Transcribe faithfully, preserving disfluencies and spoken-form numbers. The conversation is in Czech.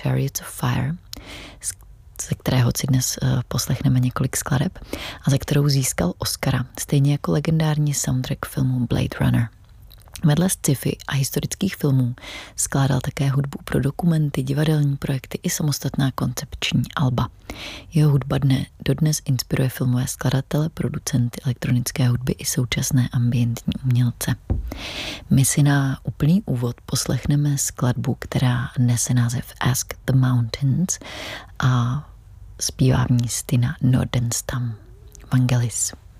Chariots of Fire, ze kterého si dnes poslechneme několik skladeb a za kterou získal Oscara, stejně jako legendární soundtrack filmu Blade Runner. Vedle sci-fi a historických filmů skládal také hudbu pro dokumenty, divadelní projekty i samostatná koncepční alba. Jeho hudba dne dodnes inspiruje filmové skladatele, producenty elektronické hudby i současné ambientní umělce. My si na úplný úvod poslechneme skladbu, která nese název Ask the Mountains a zpívá v ní Stina Nordenstam. Vangelis.